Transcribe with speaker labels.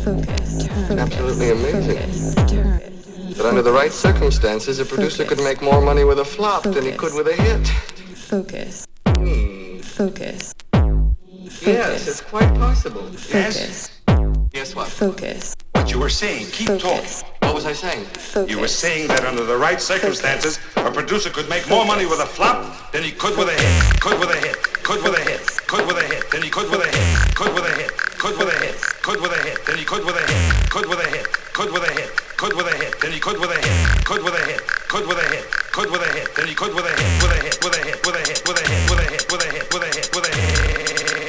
Speaker 1: Absolutely amazing. But under the right circumstances, a producer could make more money with a flop than he could with a hit.
Speaker 2: Focus. Focus.
Speaker 1: Yes, it's quite possible.
Speaker 2: Focus.
Speaker 1: Yes, what?
Speaker 2: Focus.
Speaker 3: What you were saying, keep talking.
Speaker 1: What was I saying?
Speaker 2: Focus.
Speaker 3: You were saying that under the right circumstances, a producer could make more money with a flop than he could with a hit. Could with a hit. Could with a hit. Could with a hit. Then he could with a hit. Could with a hit. Could with a hit. Could with a hit. Then he could with a hit. Could with a hit. Could with a hit. Could with a hit. Then he could with a hit. Could with a hit. Could with a hit. Could with a hit. Then he could with a hit. With a hit. With a hit. With a hit. With a hit. With a hit. With a hit. With a hit. With a hit.